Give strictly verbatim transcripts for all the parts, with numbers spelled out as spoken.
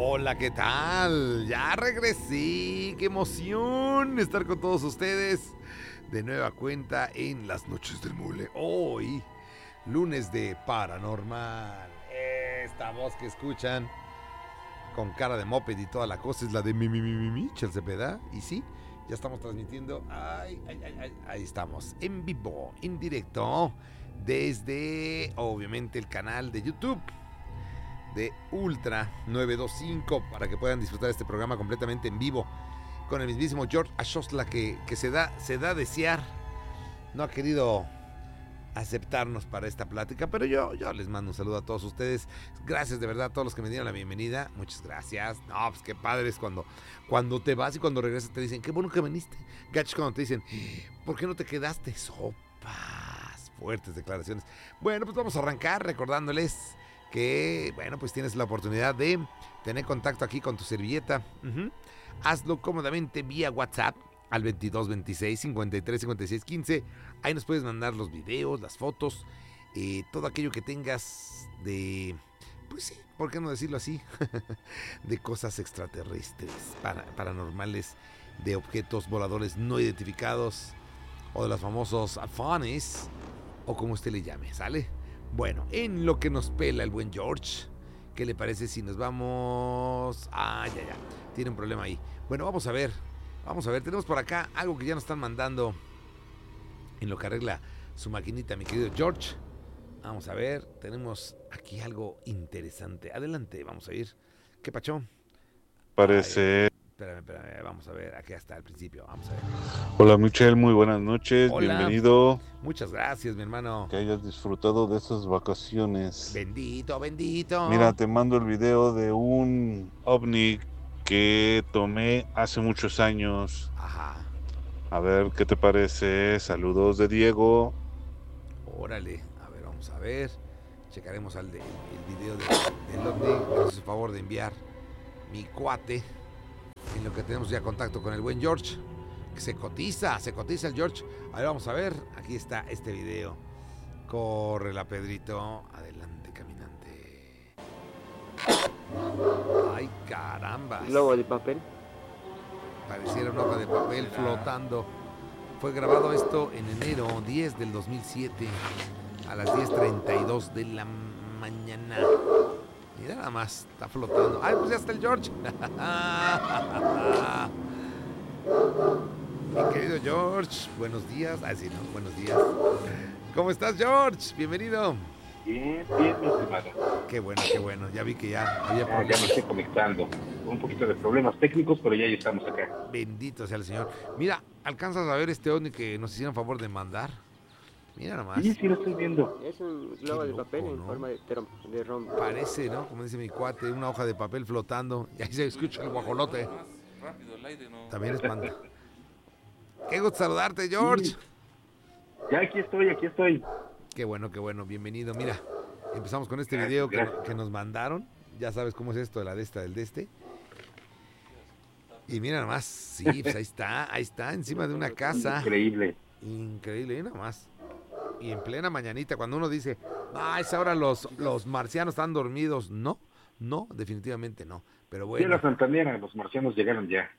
Hola, ¿qué tal? Ya regresé, qué emoción estar con todos ustedes de nueva cuenta en las noches del mule. Hoy, lunes de Paranormal. Esta voz que escuchan con cara de moped y toda la cosa es la de mi, mi, mi, mi, Michel Cepeda. Y sí, ya estamos transmitiendo. Ay, ay, ay, ay, ahí estamos, en vivo, en directo, desde, obviamente, el canal de YouTube de Ultra novecientos veinticinco para que puedan disfrutar este programa completamente en vivo con el mismísimo George Ashosla que, que se da se da a desear. No ha querido aceptarnos para esta plática, pero yo, yo les mando un saludo a todos ustedes. Gracias de verdad a todos los que me dieron la bienvenida. Muchas gracias. No, pues qué padre es cuando, cuando te vas y cuando regresas te dicen, qué bueno que viniste. Gachos cuando te dicen, ¿por qué no te quedaste? Sopas. Fuertes declaraciones. Bueno, pues vamos a arrancar recordándoles que, bueno, pues tienes la oportunidad de tener contacto aquí con tu servilleta. Uh-huh. Hazlo cómodamente vía WhatsApp al veintidós veintiséis cincuenta y tres cincuenta y seis quince. Ahí nos puedes mandar los videos, las fotos, eh, todo aquello que tengas de, pues sí, ¿por qué no decirlo así? De cosas extraterrestres, para, paranormales, de objetos voladores no identificados, o de los famosos funnies, o como usted le llame, ¿sale? Bueno, en lo que nos pela el buen George, ¿qué le parece si nos vamos? Ah, ya, ya, tiene un problema ahí. Bueno, vamos a ver, vamos a ver, tenemos por acá algo que ya nos están mandando en lo que arregla su maquinita, mi querido George. Vamos a ver, tenemos aquí algo interesante. Adelante, vamos a ir. ¿Qué pacho? Parece. Ay, espérame, espérame, vamos a ver, aquí hasta el principio, vamos a ver. Hola Michel, muy buenas noches, Hola. Bienvenido. Muchas gracias, mi hermano. Que hayas disfrutado de estas vacaciones. Bendito, bendito. Mira, te mando el video de un ovni que tomé hace muchos años. Ajá. A ver, ¿qué te parece? Saludos de Diego. Órale, a ver, vamos a ver. Checaremos al de, el video de, del ovni. Me hace el favor de enviar mi cuate. En lo que tenemos ya contacto con el buen George. Que se cotiza, se cotiza el George. A ver, vamos a ver. Aquí está este video. Córrela, Pedrito. Adelante, caminante. Ay, caramba. Globo de papel. Pareciera una hoja de papel flotando. Fue grabado esto en enero diez del dos mil siete a las diez treinta y dos de la mañana. Mira nada más, está flotando. ¡Ay, pues ya está el George! Mi querido George, buenos días. Ah, sí, no, buenos días. ¿Cómo estás, George? Bienvenido. Bien, bien, mi estimado. Qué bueno, qué bueno. Ya vi que ya había Ya, ya problemas. me estoy conectando. Un poquito de problemas técnicos, pero ya, ya estamos acá. Bendito sea el Señor. Mira, ¿alcanzas a ver este ovni que nos hicieron favor de mandar? Mira nomás. Sí, sí, lo estoy viendo. Es un globo Qué de loco, papel en ¿no? forma de, trom- de rombo. Parece, ¿no? Como dice mi cuate, una hoja de papel flotando. Y ahí se escucha el guajolote. También espanta. Qué gusto saludarte, George. Sí. Ya aquí estoy, aquí estoy. Qué bueno, qué bueno. Bienvenido. Mira, empezamos con este Gracias, video que, gracias. que nos mandaron. Ya sabes cómo es esto de la de esta, del de este. Y mira nomás, sí, pues ahí está, ahí está, encima de una casa. Increíble. Increíble, y nomás. Y en plena mañanita, cuando uno dice, ah, es ahora los, los marcianos están dormidos. No, no, definitivamente no. Pero Sí, bueno. la Santanera, los marcianos llegaron ya.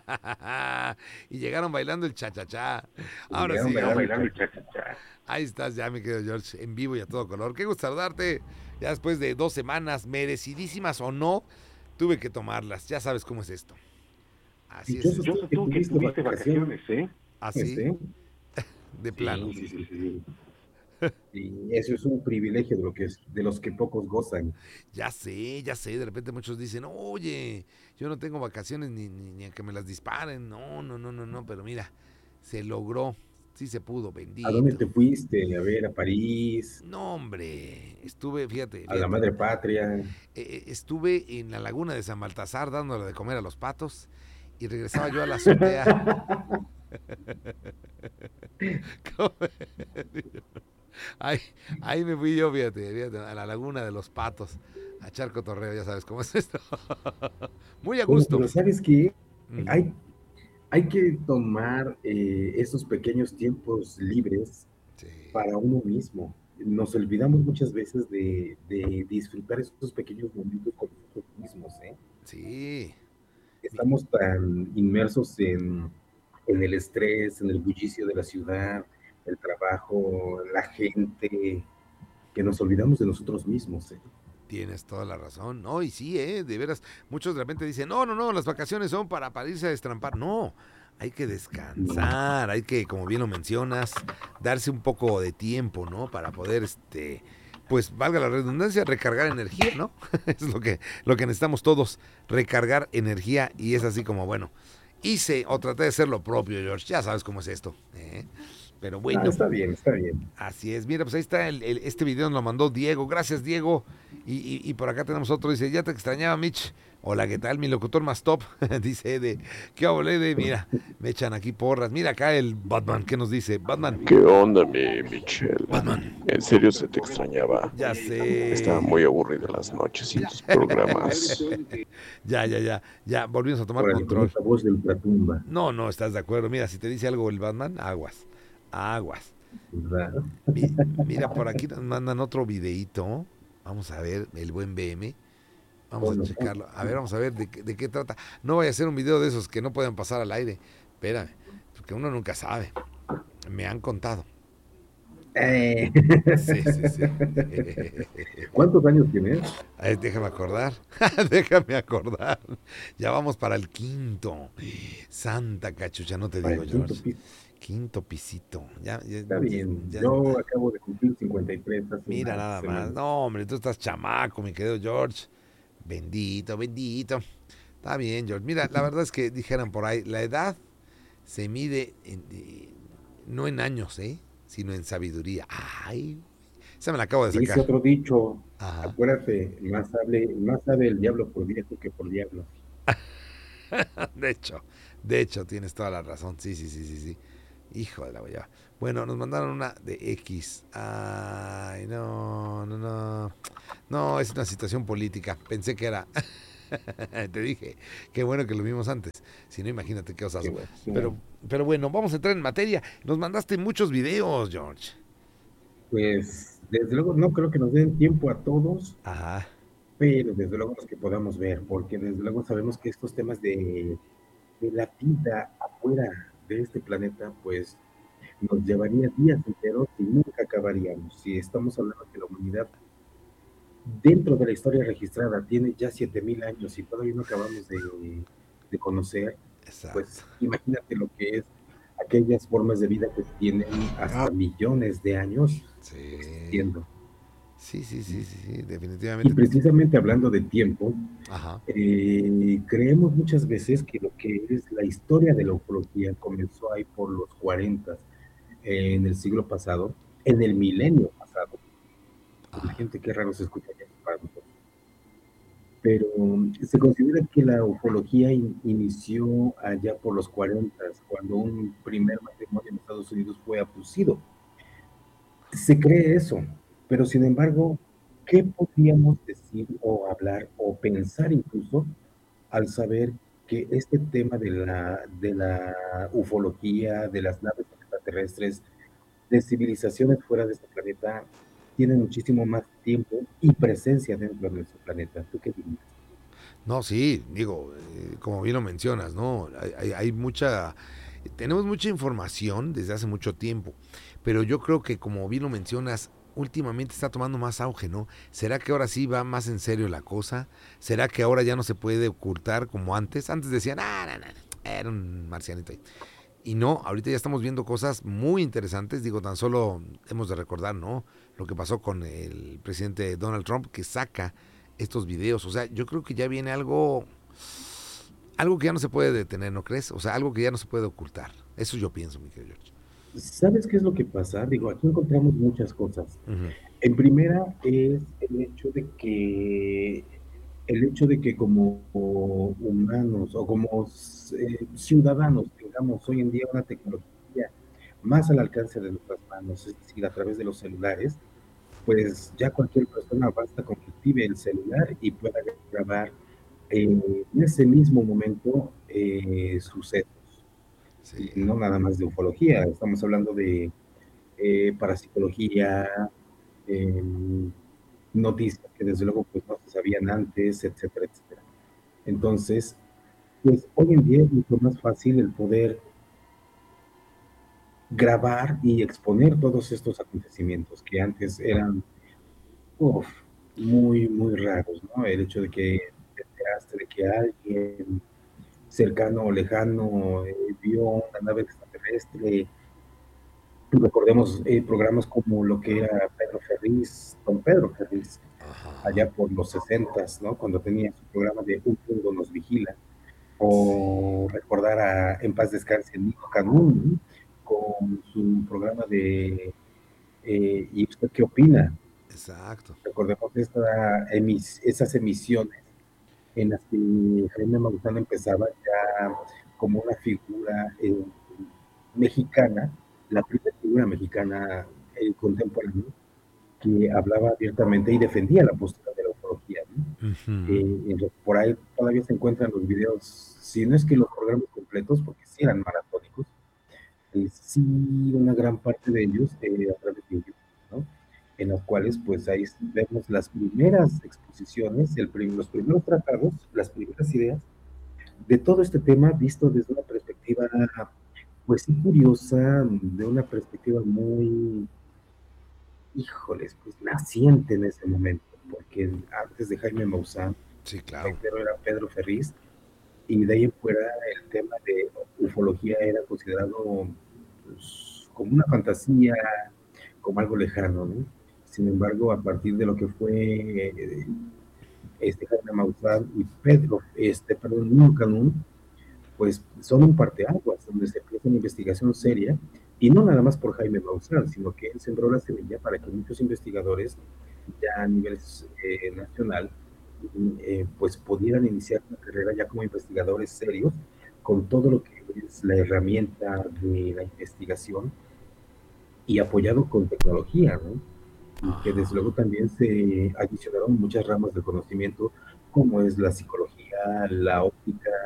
Y llegaron bailando el cha-cha-cha. Ahora llegaron sí, bailando, hombre. bailando el cha-cha-cha. Ahí estás ya, mi querido George, en vivo y a todo color. Qué gusto saludarte. Ya después de dos semanas, merecidísimas o no, tuve que tomarlas. Ya sabes cómo es esto. Así es. Yo sé tú que tuviste vacaciones, ¿eh? Así, ¿Sí? de plano. Sí, sí, sí. Y eso es un privilegio de lo que es, de los que pocos gozan. Ya sé, ya sé. De repente muchos dicen, oye, yo no tengo vacaciones ni, ni, ni a que me las disparen. No, no, no, no, no. Pero mira, se logró. Sí se pudo, bendito. ¿A dónde te fuiste? A ver, a París, No, hombre. Estuve, fíjate. a fíjate la madre patria. eh, estuve en la laguna de San Baltasar dándole de comer a los patos y regresaba yo a la azotea. ahí, ahí me fui yo, fíjate, fíjate, a la laguna de los patos, a echar cotorreo, ya sabes cómo es esto. Muy a gusto. Pero ¿sabes qué? Uh-huh. Hay, hay que tomar eh, esos pequeños tiempos libres Sí. para uno mismo. Nos olvidamos muchas veces de, de disfrutar esos pequeños momentos con nosotros mismos, ¿eh? Sí. Estamos tan inmersos en, en el estrés, en el bullicio de la ciudad, el trabajo, la gente, que nos olvidamos de nosotros mismos, ¿eh? Tienes toda la razón. No, y sí, ¿eh? De veras, muchos de repente dicen, no, no, no, las vacaciones son para, para irse a destrampar. No, hay que descansar, hay que, como bien lo mencionas, darse un poco de tiempo, ¿no? Para poder, este, pues, valga la redundancia, recargar energía, ¿no? Es lo que, lo que necesitamos todos, recargar energía y es así como, bueno, hice o traté de hacer lo propio, George. Ya sabes cómo es esto, ¿eh? Pero Ah, bueno, está bien, está bien. así es. Mira, pues ahí está el, el- este video, nos lo mandó Diego. Gracias, Diego. Y, y- y por acá tenemos otro. Dice, ya te extrañaba, Mitch. Hola, ¿qué tal? Mi locutor más top. Dice Ede. ¿Qué hago, Ede? Mira, me echan aquí porras. Mira acá el Batman. ¿Qué nos dice? Batman. ¿Qué onda, mi Michelle? Batman. En serio se te extrañaba. Ya Estaba sé. muy aburrida las noches y tus programas. Ya, ya, ya. Ya, volvimos a tomar Órale, con control. esa voz de ultratumba, No, no, estás de acuerdo. Mira, si te dice algo el Batman, aguas. Aguas. ¿verdad? Mi- Mira, por aquí nos mandan otro videíto. Vamos a ver, el buen B M. Vamos a Ponlo, checarlo. A ver, vamos a ver de, qué- de qué trata. No vaya a ser un video de esos que no pueden pasar al aire. Espérame, porque uno nunca sabe. Me han contado. Eh, Sí, sí, sí. ¿Cuántos años tienes? Ay, déjame acordar. Déjame acordar. Ya vamos para el quinto. Santa cachucha, no te Para digo, el quinto George. piso. Quinto pisito. Ya, ya, Está bien. ya- Yo acabo de cumplir cincuenta y tres hace Mira unas nada más. semanas. No, hombre, tú estás chamaco, mi querido George. Bendito, bendito. Está bien, George. Mira, la verdad es que dijeran por ahí, la edad se mide en, eh, no en años, ¿eh? Sino en sabiduría. Ay, esa me la acabo de Dice sacar. otro dicho, Ajá. acuérdate, más sabe, más sabe el diablo por viejo que por diablo. De hecho, de hecho, tienes toda la razón. Sí, sí, sí, sí, sí. Hijo de la guayaba. Bueno, nos mandaron una de X. Ay, no, no, no. No, es una situación política. Pensé que era. Te dije, qué bueno que lo vimos antes. Si no, imagínate qué Qué osazo. bueno, qué Pero, bueno. pero bueno, vamos a entrar en materia. Nos mandaste muchos videos, George. Pues desde luego no creo que nos den tiempo a todos, Ajá. pero desde luego los que podamos ver, porque desde luego sabemos que estos temas de, de la vida afuera de este planeta, pues nos llevaría días enteros y nunca acabaríamos. Si estamos hablando que la humanidad dentro de la historia registrada tiene ya siete mil años y todavía no acabamos de, de conocer, Exacto. pues imagínate lo que es aquellas formas de vida que tienen hasta millones de años Sí. existiendo. Sí, sí, sí, sí, sí, Y definitivamente. precisamente hablando de tiempo, Ajá. eh, creemos muchas veces que lo que es la historia de la ufología comenzó ahí por los cuarenta, eh, en el siglo pasado, en el milenio pasado. Ajá. Imagínate qué raro se escucharía eso para nosotros. Pero um, se considera que la ufología in- inició allá por los cuarenta, cuando un primer matrimonio en Estados Unidos fue abducido. Se cree eso, pero sin embargo, ¿qué podríamos decir o hablar o pensar incluso al saber que este tema de la, de la ufología, de las naves extraterrestres, de civilizaciones fuera de este planeta, tiene muchísimo más tiempo y presencia dentro de nuestro planeta? ¿Tú qué dirías? No, sí, digo, eh, como bien lo mencionas, ¿no? Hay, hay- hay mucha, tenemos mucha información desde hace mucho tiempo, pero yo creo que como bien lo mencionas, últimamente está tomando más auge, ¿no? ¿Será que ahora sí va más en serio la cosa? ¿Será que ahora ya no se puede ocultar como antes? Antes decían, ah, no, no, no, era un marcianito ahí. Y no, ahorita ya estamos viendo cosas muy interesantes, digo, tan solo hemos de recordar, ¿no? Lo que pasó con el presidente Donald Trump, que saca estos videos. O sea, yo creo que ya viene algo, algo que ya no se puede detener, ¿no crees? O sea, algo que ya no se puede ocultar. Eso yo pienso, mi querido George. ¿Sabes qué es lo que pasa? Digo, aquí encontramos muchas cosas. Ujú. En primera es el hecho de que el hecho de que como humanos o como eh, ciudadanos tengamos hoy en día una tecnología más al alcance de nuestras manos, es decir, a través de los celulares, pues ya cualquier persona basta con que active el celular y pueda grabar eh, en ese mismo momento eh, sucesos. Sí, Y no nada más de ufología, estamos hablando de eh, parapsicología, eh, noticias que desde luego pues no se sabían antes, etcétera, etcétera. Entonces, pues hoy en día es mucho más fácil el poder grabar y exponer todos estos acontecimientos que antes eran uf, muy, muy raros, ¿no? El hecho de que te enteraste de que alguien cercano o lejano eh, vio una nave extraterrestre. Recordemos eh, programas como lo que era Pedro Ferriz, don Pedro Ferriz, Ajá. allá por los sesentas, ¿no? Cuando tenía su programa de Un Mundo Nos Vigila, o recordar a En Paz Descanse Nico Canún, ¿no? Con su programa de eh, ¿Y usted qué opina? Exacto. Recordemos esta emis esas emisiones en las que Jaime Maussan empezaba ya como una figura eh, mexicana, la primera figura mexicana eh, contemporánea, que hablaba abiertamente y defendía la postura de la ufología, ¿no? Ujú. Eh, por ahí todavía se encuentran los videos, si no es que los programas completos, porque sí eran maratónicos, eh, sí una gran parte de ellos eh, a través de YouTube, ¿no? En los cuales pues ahí vemos las primeras exposiciones, el prim los primeros tratados, las primeras ideas de todo este tema visto desde una perspectiva pues sí curiosa, de una perspectiva muy, híjoles, pues naciente en ese momento, porque antes de Jaime Maussan, Sí, el claro. reitero era Pedro Ferriz, y de ahí en fuera el tema de ufología era considerado pues, como una fantasía, como algo lejano, ¿no? Sin embargo, a partir de lo que fue eh, este Jaime Maussan y Pedro, este, perdón, Niño Canún, pues son un parteaguas donde se empieza una investigación seria y no nada más por Jaime Maussan, sino que él sembró la semilla para que muchos investigadores ya a nivel eh, nacional eh, pues pudieran iniciar una carrera ya como investigadores serios con todo lo que es la herramienta de la investigación y apoyado con tecnología, ¿no? Y que desde luego Ajá. también se adicionaron muchas ramas de conocimiento como es la psicología, la óptica,